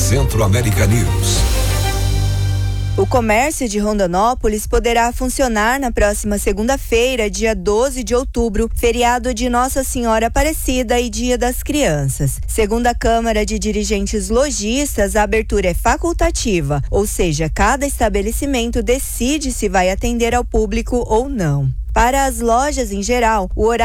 Centro América News. O comércio de Rondonópolis poderá funcionar na próxima segunda-feira, dia 12 de outubro, feriado de Nossa Senhora Aparecida e Dia das Crianças. Segundo a Câmara de Dirigentes Lojistas, a abertura é facultativa, ou seja, cada estabelecimento decide se vai atender ao público ou não. Para as lojas em geral, o horário